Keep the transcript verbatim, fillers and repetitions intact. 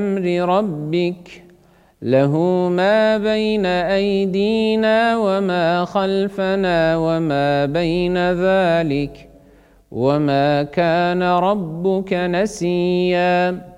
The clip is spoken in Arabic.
أمر ربك له ما بين أيدينا وما خلفنا وما بين ذلك وما كان ربك نسيا